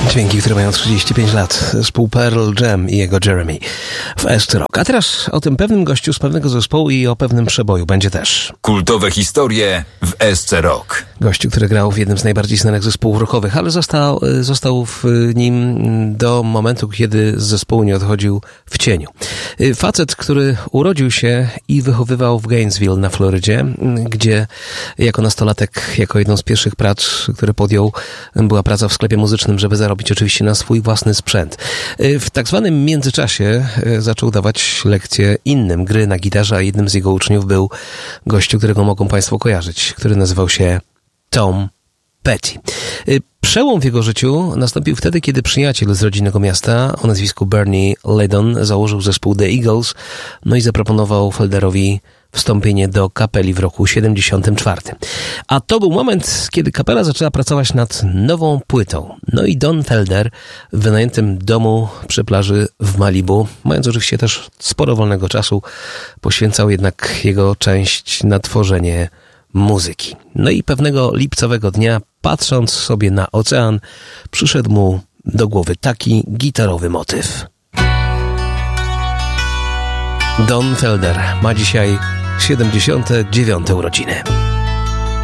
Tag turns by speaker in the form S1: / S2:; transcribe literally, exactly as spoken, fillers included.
S1: Dźwięki, które mają trzydzieści pięć lat. Zespół Pearl Jam i jego Jeremy w S C Rock. A teraz o tym pewnym gościu z pewnego zespołu i o pewnym przeboju będzie też.
S2: Kultowe historie w S C Rock.
S1: Gościu, który grał w jednym z najbardziej znanych zespołów rockowych, ale został, został w nim do momentu, kiedy z zespołu nie odchodził w cieniu. Facet, który urodził się i wychowywał w Gainesville na Florydzie, gdzie jako nastolatek, jako jedną z pierwszych prac, które podjął, była praca w sklepie muzycznym, żeby zarobić oczywiście na swój własny sprzęt. W tak zwanym międzyczasie zaczął dawać lekcje innym gry na gitarze, a jednym z jego uczniów był gościu, którego mogą Państwo kojarzyć, który nazywał się Tom Petty. Przełom w jego życiu nastąpił wtedy, kiedy przyjaciel z rodzinnego miasta o nazwisku Bernie Leadon założył zespół The Eagles, no i zaproponował Felderowi wstąpienie do kapeli w roku siedemdziesiątym czwartym. A to był moment, kiedy kapela zaczęła pracować nad nową płytą. No i Don Felder w wynajętym domu przy plaży w Malibu, mając oczywiście też sporo wolnego czasu, poświęcał jednak jego część na tworzenie muzyki. No i pewnego lipcowego dnia, patrząc sobie na ocean, przyszedł mu do głowy taki gitarowy motyw. Don Felder ma dzisiaj siedemdziesiąte dziewiąte urodziny.